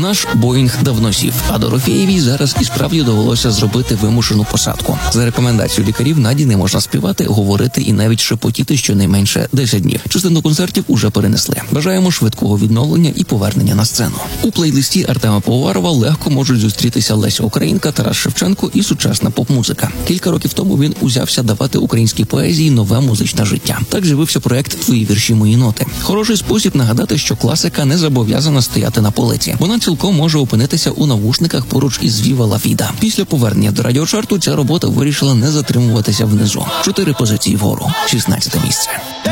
Наш Боїнг давно сів, а Дорофєєвій зараз і справді довелося зробити вимушену посадку. За рекомендацією лікарів Наді не можна співати, говорити і навіть шепотіти щонайменше 10 днів. Частину концертів уже перенесли. Бажаємо швидкого відновлення і повернення на сцену. У плейлисті Артема Пивоварова легко можуть зустрітися Леся Українка, Тарас Шевченко і сучасна поп-музика. Кілька років тому він узявся давати українській поезії нове музичне життя. Так з'явився проект «Твої вірші, мої ноти». Хороший спосіб нагадати, що класика не зобов'язана стояти на полиці. Вона цілком може опинитися у навушниках поруч із «Віва ла Віда». Після повернення до радіочарту ця робота вирішила не затримуватися внизу. 4 позиції вгору, 16 місце.